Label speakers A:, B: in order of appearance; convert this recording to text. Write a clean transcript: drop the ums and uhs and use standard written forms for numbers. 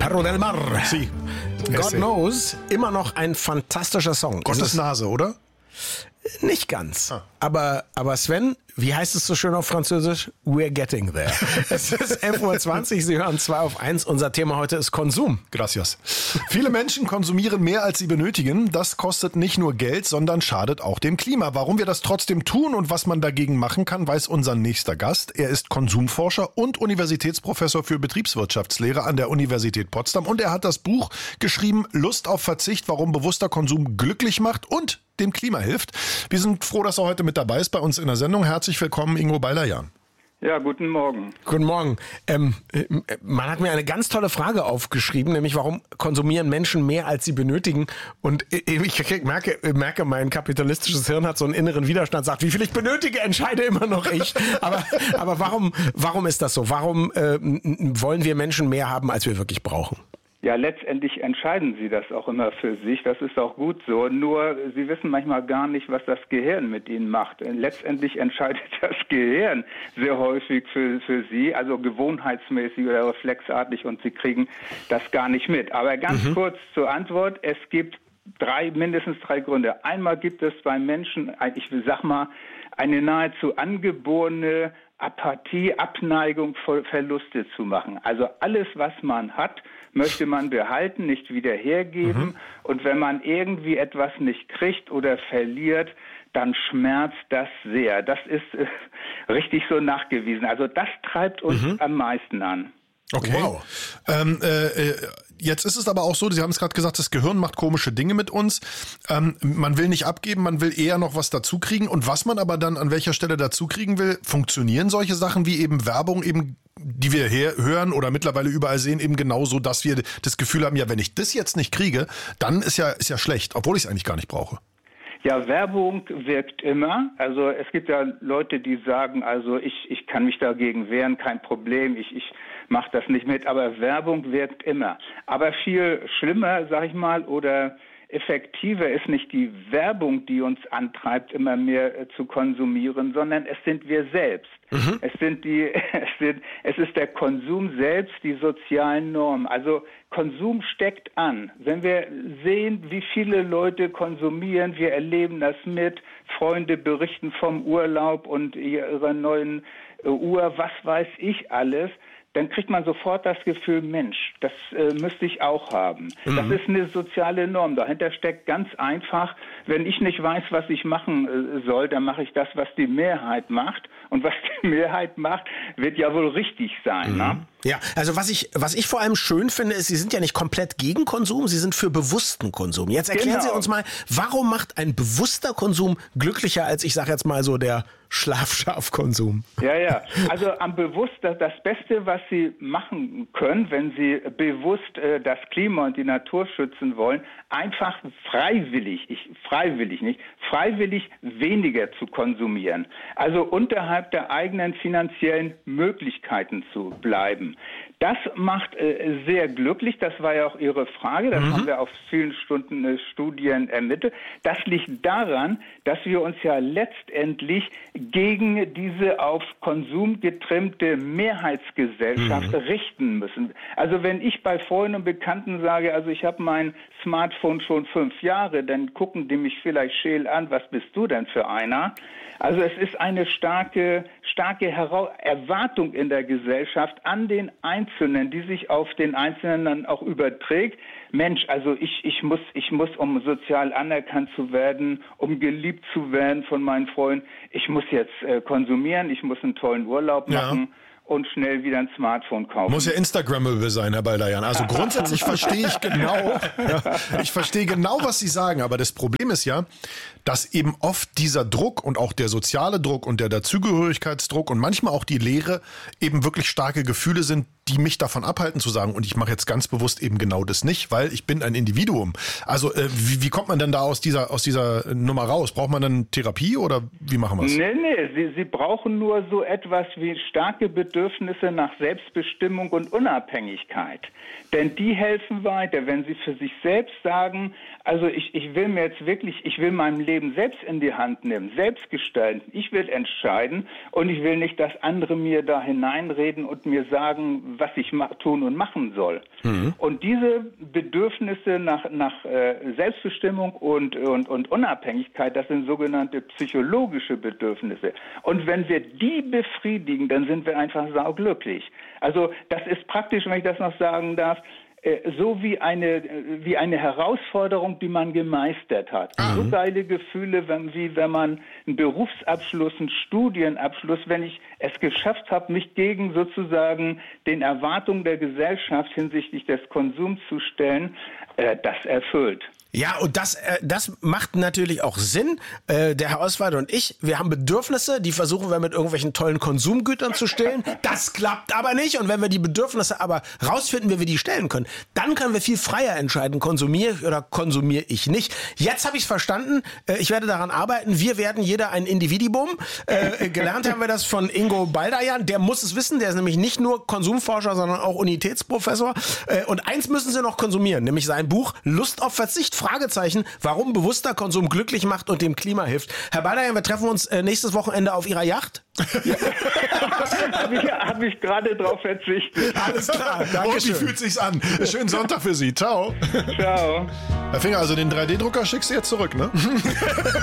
A: Perro del Mar.
B: Sie.
A: God Knows, immer noch ein fantastischer Song.
B: Gottes Nase, oder?
A: Nicht ganz. Aber Sven, wie heißt es so schön auf Französisch? We're getting there. Es ist 11:20 Uhr, Sie hören 2 auf 1. Unser Thema heute ist Konsum.
B: Gracias. Viele Menschen konsumieren mehr, als sie benötigen. Das kostet nicht nur Geld, sondern schadet auch dem Klima. Warum wir das trotzdem tun und was man dagegen machen kann, weiß unser nächster Gast. Er ist Konsumforscher und Universitätsprofessor für Betriebswirtschaftslehre an der Universität Potsdam. Und er hat das Buch geschrieben, Lust auf Verzicht, warum bewusster Konsum glücklich macht und dem Klima hilft. Wir sind froh, dass er heute mit dabei ist bei uns in der Sendung. Herzlich willkommen, Ingo Beiler-Jahn.
C: Ja, guten Morgen.
A: Guten Morgen. Man hat mir eine ganz tolle Frage aufgeschrieben, nämlich warum konsumieren Menschen mehr, als sie benötigen? Und ich merke, mein kapitalistisches Hirn hat so einen inneren Widerstand, sagt, wie viel ich benötige, entscheide immer noch ich. Aber warum ist das so? Warum wollen wir Menschen mehr haben, als wir wirklich brauchen?
C: Ja, letztendlich entscheiden Sie das auch immer für sich. Das ist auch gut so. Nur, Sie wissen manchmal gar nicht, was das Gehirn mit Ihnen macht. Letztendlich entscheidet das Gehirn sehr häufig für Sie, also gewohnheitsmäßig oder reflexartig, und Sie kriegen das gar nicht mit. Aber ganz kurz zur Antwort. Es gibt mindestens drei Gründe. Einmal gibt es bei Menschen, ich sag mal, eine nahezu angeborene Apathie, Abneigung, Verluste zu machen. Also alles, was man hat, möchte man behalten, nicht wieder hergeben. Und wenn man irgendwie etwas nicht kriegt oder verliert, dann schmerzt das sehr. Das ist richtig so nachgewiesen. Also das treibt uns am meisten an.
B: Okay. Wow. Jetzt ist es aber auch so, Sie haben es gerade gesagt, das Gehirn macht komische Dinge mit uns. Man will nicht abgeben, man will eher noch was dazu kriegen. Und was man aber dann an welcher Stelle dazu kriegen will, funktionieren solche Sachen wie eben Werbung, eben die wir hören oder mittlerweile überall sehen, eben genauso, dass wir das Gefühl haben, ja, wenn ich das jetzt nicht kriege, dann ist ja schlecht, obwohl ich es eigentlich gar nicht brauche.
C: Ja, Werbung wirkt immer. Also es gibt ja Leute, die sagen, also ich kann mich dagegen wehren, kein Problem, ich mache das nicht mit, aber Werbung wirkt immer. Aber viel schlimmer, sag ich mal, oder effektiver ist nicht die Werbung, die uns antreibt, immer mehr zu konsumieren, sondern es sind wir selbst. Es ist der Konsum selbst, die sozialen Normen. Also Konsum steckt an. Wenn wir sehen, wie viele Leute konsumieren, wir erleben das mit, Freunde berichten vom Urlaub und ihrer neuen Uhr, was weiß ich alles, dann kriegt man sofort das Gefühl, Mensch, das müsste ich auch haben. Das ist eine soziale Norm. Dahinter steckt ganz einfach, wenn ich nicht weiß, was ich machen soll, dann mache ich das, was die Mehrheit macht. Und was die Mehrheit macht, wird ja wohl richtig sein. Ne?
A: Ja, also was ich vor allem schön finde, ist, Sie sind ja nicht komplett gegen Konsum, Sie sind für bewussten Konsum. Jetzt erklären Sie uns mal, warum macht ein bewusster Konsum glücklicher als, ich sage jetzt mal so, der Schlafschafkonsum?
C: Ja. Also am bewusst, das Beste, was Sie machen können, wenn Sie bewusst das Klima und die Natur schützen wollen, einfach freiwillig weniger zu konsumieren. Also unterhalb der eigenen finanziellen Möglichkeiten zu bleiben. Das macht sehr glücklich. Das war ja auch Ihre Frage. Das haben wir auf vielen Stunden Studien ermittelt. Das liegt daran, dass wir uns ja letztendlich gegen diese auf Konsum getrimmte Mehrheitsgesellschaft richten müssen. Also wenn ich bei Freunden und Bekannten sage, also ich habe mein Smartphone schon 5 Jahre, dann gucken die mich vielleicht scheel an, was bist du denn für einer? Also es ist eine starke Erwartung in der Gesellschaft an den Einzelnen, die sich auf den Einzelnen dann auch überträgt. Mensch, also ich muss, um sozial anerkannt zu werden, um geliebt zu werden von meinen Freunden, ich muss jetzt konsumieren, ich muss einen tollen Urlaub machen. Und schnell wieder ein Smartphone kaufen.
B: Muss ja Instagrammable sein, Herr Beiler-Jahn. Also grundsätzlich verstehe ich genau, was Sie sagen. Aber das Problem ist ja, dass eben oft dieser Druck und auch der soziale Druck und der Dazugehörigkeitsdruck und manchmal auch die Leere eben wirklich starke Gefühle sind, die mich davon abhalten zu sagen, und ich mache jetzt ganz bewusst eben genau das nicht, weil ich bin ein Individuum. Also wie kommt man denn da aus dieser Nummer raus? Braucht man dann Therapie oder wie machen wir es?
C: Nee, Sie brauchen nur so etwas wie starke Bedürfnisse nach Selbstbestimmung und Unabhängigkeit. Denn die helfen weiter, wenn Sie für sich selbst sagen, also ich will mein Leben selbst in die Hand nehmen, selbst gestalten. Ich will entscheiden und ich will nicht, dass andere mir da hineinreden und mir sagen, was ich tun und machen soll. Und diese Bedürfnisse nach Selbstbestimmung und Unabhängigkeit, das sind sogenannte psychologische Bedürfnisse. Und wenn wir die befriedigen, dann sind wir einfach sauglücklich. Also das ist praktisch, wenn ich das noch sagen darf, so wie eine Herausforderung, die man gemeistert hat. So geile Gefühle, wie wenn man einen Berufsabschluss, einen Studienabschluss, wenn ich es geschafft habe, mich gegen sozusagen den Erwartungen der Gesellschaft hinsichtlich des Konsums zu stellen, das erfüllt.
A: Ja, und das macht natürlich auch Sinn. Der Herr Oswald und ich, wir haben Bedürfnisse, die versuchen wir mit irgendwelchen tollen Konsumgütern zu stillen. Das klappt aber nicht. Und wenn wir die Bedürfnisse aber rausfinden, wie wir die stellen können, dann können wir viel freier entscheiden, konsumiere ich oder konsumiere ich nicht. Jetzt habe ich es verstanden. Ich werde daran arbeiten. Wir werden jeder ein Individuum. Gelernt haben wir das von Ingo Baldayan. Der muss es wissen. Der ist nämlich nicht nur Konsumforscher, sondern auch Unitätsprofessor. Und eins müssen Sie noch konsumieren, nämlich sein Buch Lust auf Verzicht. Fragezeichen, warum bewusster Konsum glücklich macht und dem Klima hilft. Herr Baldayan, wir treffen uns nächstes Wochenende auf Ihrer Yacht.
C: Ja. Hab ich gerade drauf verzichtet.
B: Alles klar, danke. Und wie fühlt sich's an? Schönen Sonntag für Sie. Ciao.
C: Ciao.
B: Herr Finger, also den 3D-Drucker schickst du jetzt zurück, ne?